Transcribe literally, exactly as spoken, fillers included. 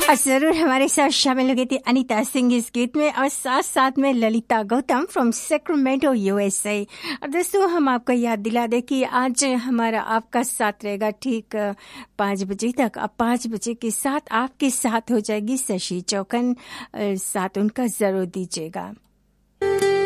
और जरूर हमारे साथ शामिल हो गई थी अनीता सिंह इस गीत में, और साथ साथ में Lalita Gautam from Sacramento USA. और दोस्तों हम आपको याद दिला दें कि आज हमारा आपका साथ रहेगा ठीक पाँच बजे तक। अब पाँच बजे के साथ आपके साथ हो जाएगी शशि चौकन, साथ उनका जरूर दीजिएगा।